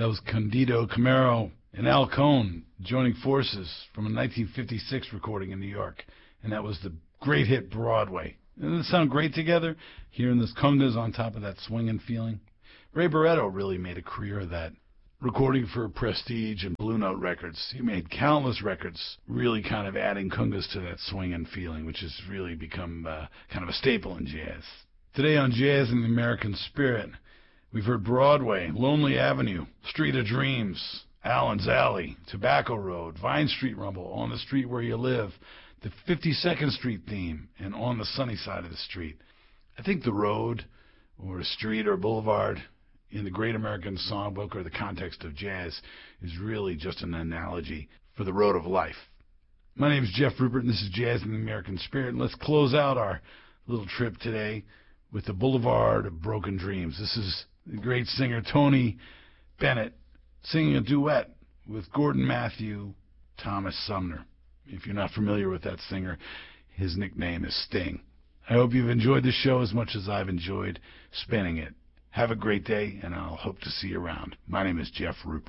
That was Candido Camero and Al Cohn joining forces from a 1956 recording in New York. And that was the great hit Broadway. Doesn't it sound great together? Hearing those congas on top of that swinging feeling. Ray Barretto really made a career of that. Recording for Prestige and Blue Note Records. He made countless records really kind of adding congas to that swinging feeling, which has really become kind of a staple in jazz. Today on Jazz in the American Spirit, we've heard Broadway, Lonely Avenue, Street of Dreams, Allen's Alley, Tobacco Road, Vine Street Rumble, On the Street Where You Live, the 52nd Street theme, and On the Sunny Side of the Street. I think the road, or a street or boulevard, in the Great American Songbook or the context of jazz, is really just an analogy for the road of life. My name is Jeff Rupert, and this is Jazz in the American Spirit. And let's close out our little trip today with the Boulevard of Broken Dreams. This is the great singer Tony Bennett singing a duet with Gordon Matthew, Thomas Sumner. If you're not familiar with that singer, his nickname is Sting. I hope you've enjoyed the show as much as I've enjoyed spinning it. Have a great day, and I'll hope to see you around. My name is Jeff Rupert.